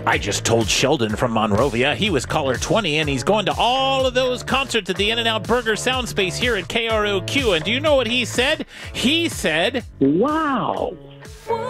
I just told Sheldon from Monrovia he was caller 20 and he's going to all of those concerts at the In-N-Out Burger Soundspace here at KROQ. And do you know what he said? He said, Wow.